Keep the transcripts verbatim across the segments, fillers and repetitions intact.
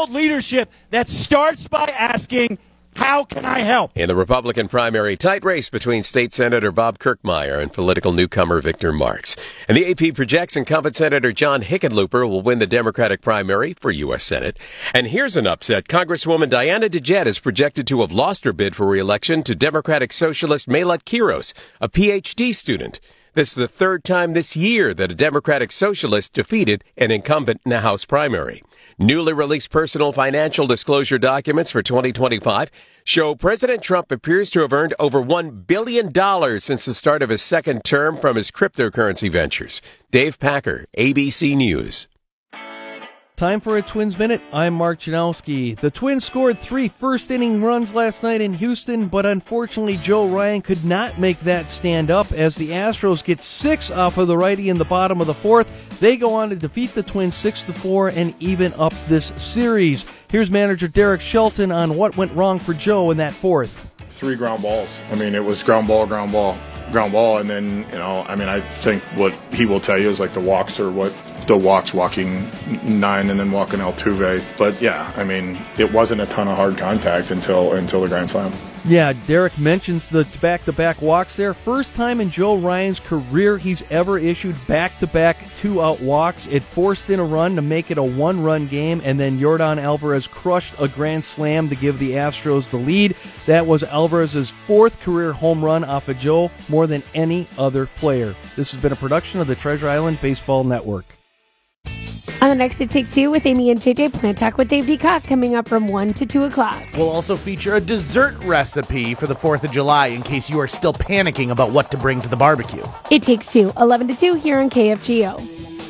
hold leadership that starts by asking, how can I help? In the Republican primary, tight race between State Senator Bob Kirkmeyer and political newcomer Victor Marx. And the A P projects incumbent Senator John Hickenlooper will win the Democratic primary for U S Senate. And here's an upset. Congresswoman Diana DeJette is projected to have lost her bid for re-election to Democratic Socialist Melat Kiros, a P H D student. This is the third time this year that a Democratic Socialist defeated an incumbent in the House primary. Newly released personal financial disclosure documents for twenty twenty-five show President Trump appears to have earned over one billion dollars since the start of his second term from his cryptocurrency ventures. Dave Packer, A B C News. Time for a Twins Minute. I'm Mark Janowski. The Twins scored three first-inning runs last night in Houston, but unfortunately Joe Ryan could not make that stand up as the Astros get six off of the righty in the bottom of the fourth. They go on to defeat the Twins six to four and even up this series. Here's manager Derek Shelton on what went wrong for Joe in that fourth. Three ground balls. I mean, it was ground ball, ground ball, ground ball, and then, you know, I mean, I think what he will tell you is like the walks are what the walks, walking nine and then walking Altuve. But yeah, I mean, it wasn't a ton of hard contact until until the grand slam. Yeah, Derek mentions the back-to-back walks there. First time in Joe Ryan's career he's ever issued back-to-back two-out walks. It forced in a run to make it a one-run game, and then Yordan Alvarez crushed a grand slam to give the Astros the lead. That was Alvarez's fourth career home run off of Joe, more than any other player. This has been a production of the Treasure Island Baseball Network. On the next It Takes Two with Amy and J J, Plant Talk with Dave DeCock coming up from one to two o'clock. We'll also feature a dessert recipe for the fourth of July in case you are still panicking about what to bring to the barbecue. It Takes Two, eleven to two here on K F G O.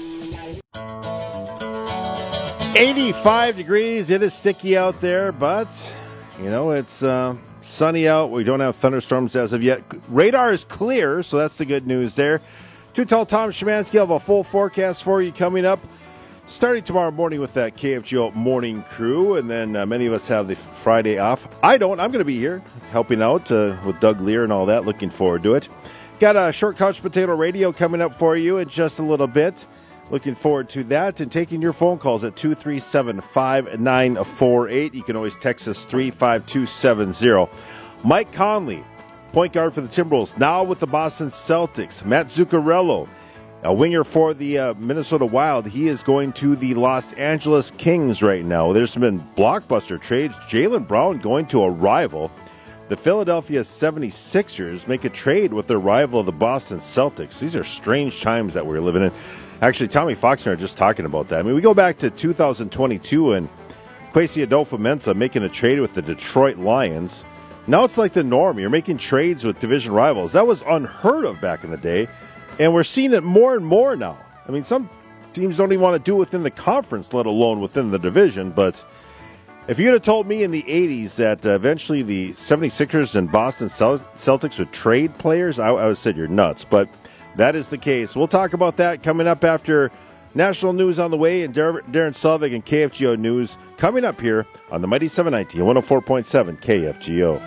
eighty-five degrees. It is sticky out there, but, you know, it's uh, sunny out. We don't have thunderstorms as of yet. Radar is clear, so that's the good news there. Too Tall Tom Szymanski will have a full forecast for you coming up. Starting tomorrow morning with that K F G O morning crew, and then uh, many of us have the Friday off. I don't. I'm going to be here helping out uh, with Doug Lear and all that. Looking forward to it. Got a Short Couch Potato Radio coming up for you in just a little bit. Looking forward to that and taking your phone calls at two three seven, five nine four eight. You can always text us three five two seven zero. Mike Conley, point guard for the Timberwolves, now with the Boston Celtics. Matt Zuccarello, a winger for the uh, Minnesota Wild. He is going to the Los Angeles Kings right now. There's been blockbuster trades. Jaylen Brown going to a rival. The Philadelphia seventy-sixers make a trade with their rival, the Boston Celtics. These are strange times that we're living in. Actually, Tommy Fox and I are just talking about that. I mean, we go back to two thousand twenty-two and Kwesi Adolfo-Mensah making a trade with the Detroit Lions. Now it's like the norm. You're making trades with division rivals. That was unheard of back in the day. And we're seeing it more and more now. I mean, some teams don't even want to do it within the conference, let alone within the division. But if you'd have told me in the eighties that uh, eventually the seventy-sixers and Boston Celtics would trade players, I, I would have said you're nuts. But that is the case. We'll talk about that coming up after national news on the way, and Dar- Darren Selvig and K F G O News coming up here on the Mighty seven ninety and one oh four point seven K F G O.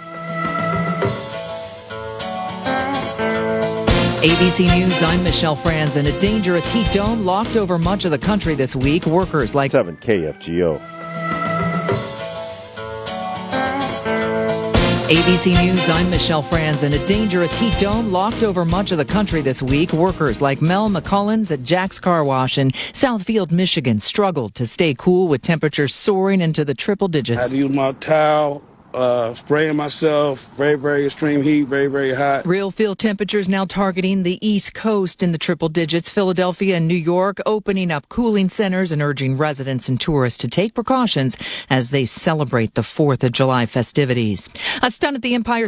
A B C News, I'm Michelle Franz. And a dangerous heat dome locked over much of the country this week. Workers like seven K F G O. A B C News, I'm Michelle Franz. And a dangerous heat dome locked over much of the country this week. Workers like Mel McCullens at Jack's Car Wash in Southfield, Michigan struggled to stay cool with temperatures soaring into the triple digits. I had to use my towel. Uh, spraying myself, very, very extreme heat, very, very hot. Real field temperatures now targeting the East Coast in the triple digits. Philadelphia and New York opening up cooling centers and urging residents and tourists to take precautions as they celebrate the fourth of July festivities. A stunt at the Empire